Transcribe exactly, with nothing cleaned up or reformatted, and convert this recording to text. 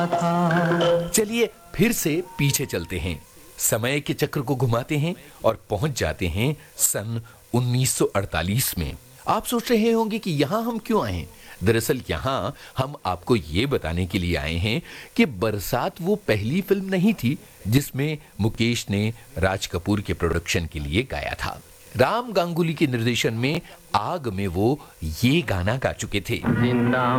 था। चलिए फिर से पीछे चलते हैं, समय के चक्र को घुमाते हैं और पहुंच जाते हैं सन उन्नीस सौ अड़तालीस में। आप सोच रहे होंगे कि यहां हम क्यों आए? दरअसल यहां हम आपको ये बताने के लिए आए हैं कि बरसात वो पहली फिल्म नहीं थी जिसमें मुकेश ने राज कपूर के प्रोडक्शन के लिए गाया था। राम गांगुली के निर्देशन में आग में वो ये गाना गा चुके थे। जिंदा